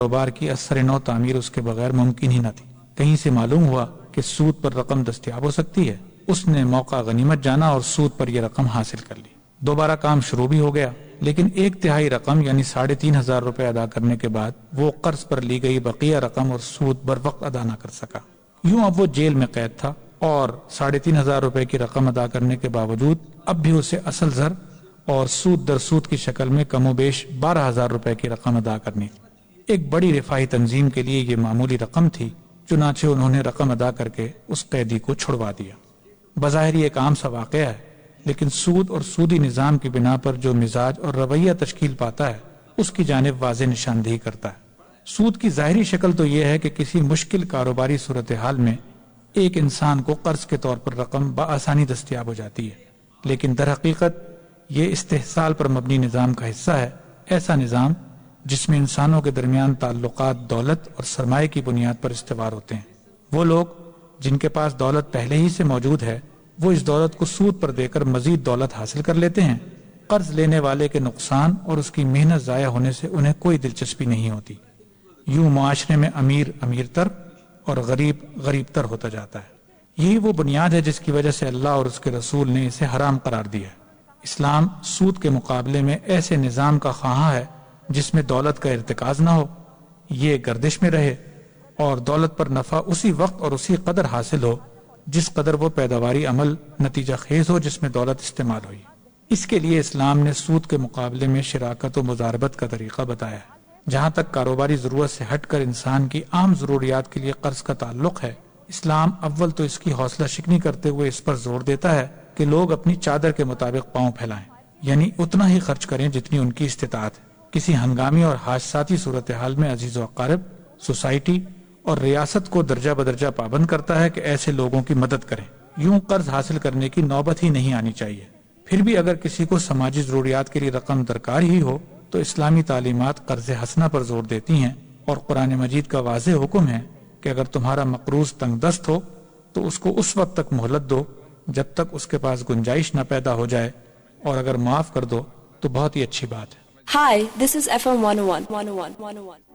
کاروبار کی اثر نو تعمیر اس کے بغیر ممکن ہی نہ تھی۔ کہیں سے معلوم ہوا کہ سود پر رقم دستیاب ہو سکتی ہے، اس نے موقع غنیمت جانا اور سود پر یہ رقم حاصل کر لی۔ دوبارہ کام شروع بھی ہو گیا، لیکن 1/3 رقم یعنی 3,500 روپے ادا کرنے کے بعد وہ قرض پر لی گئی بقیہ رقم اور سود بر وقت ادا نہ کر سکا۔ یوں اب وہ جیل میں قید تھا اور 3,500 روپے کی رقم ادا کرنے کے باوجود اب بھی اسے اصل زر اور سود در سود کی شکل میں کم و بیش 12,000 روپے کی رقم ادا کرنی تھی۔ ایک بڑی رفاہی تنظیم کے لیے یہ معمولی رقم تھی، چنانچہ انہوں نے رقم ادا کر کے اس قیدی کو چھڑوا دیا۔ بظاہر یہ ایک عام سا واقعہ ہے، لیکن سود اور سودی نظام کی بنا پر جو مزاج اور رویہ تشکیل پاتا ہے اس کی جانب واضح نشاندہی کرتا ہے۔ سود کی ظاہری شکل تو یہ ہے کہ کسی مشکل کاروباری صورتحال میں ایک انسان کو قرض کے طور پر رقم بآسانی دستیاب ہو جاتی ہے، لیکن در حقیقت یہ استحصال پر مبنی نظام کا حصہ ہے، ایسا نظام جس میں انسانوں کے درمیان تعلقات دولت اور سرمایہ کی بنیاد پر استوار ہوتے ہیں۔ وہ لوگ جن کے پاس دولت پہلے ہی سے موجود ہے وہ اس دولت کو سود پر دے کر مزید دولت حاصل کر لیتے ہیں۔ قرض لینے والے کے نقصان اور اس کی محنت ضائع ہونے سے انہیں کوئی دلچسپی نہیں ہوتی۔ یوں معاشرے میں امیر امیر تر اور غریب غریب تر ہوتا جاتا ہے۔ یہی وہ بنیاد ہے جس کی وجہ سے اللہ اور اس کے رسول نے اسے حرام قرار دیا ہے۔ اسلام سود کے مقابلے میں ایسے نظام کا خواہاں ہے جس میں دولت کا ارتکاز نہ ہو، یہ گردش میں رہے اور دولت پر نفع اسی وقت اور اسی قدر حاصل ہو جس قدر وہ پیداواری عمل نتیجہ خیز ہو جس میں دولت استعمال ہوئی۔ اس کے لیے اسلام نے سود کے مقابلے میں شراکت و مضاربت کا طریقہ بتایا ہے۔ جہاں تک کاروباری ضرورت سے ہٹ کر انسان کی عام ضروریات کے لیے قرض کا تعلق ہے، اسلام اول تو اس کی حوصلہ شکنی کرتے ہوئے اس پر زور دیتا ہے کہ لوگ اپنی چادر کے مطابق پاؤں پھیلائیں، یعنی اتنا ہی خرچ کریں جتنی ان کی استطاعت ہے۔ کسی ہنگامی اور حادثاتی صورتحال میں عزیز و اقارب، سوسائٹی اور ریاست کو درجہ بدرجہ پابند کرتا ہے کہ ایسے لوگوں کی مدد کریں۔ یوں قرض حاصل کرنے کی نوبت ہی نہیں آنی چاہیے۔ پھر بھی اگر کسی کو سماجی ضروریات کے لیے رقم درکار ہی ہو تو اسلامی تعلیمات قرض حسنہ پر زور دیتی ہیں، اور قرآن مجید کا واضح حکم ہے کہ اگر تمہارا مقروض تنگ دست ہو تو اس کو اس وقت تک مہلت دو جب تک اس کے پاس گنجائش نہ پیدا ہو جائے، اور اگر معاف کر دو تو بہت ہی اچھی بات ہے۔ Hi, this is FM 101.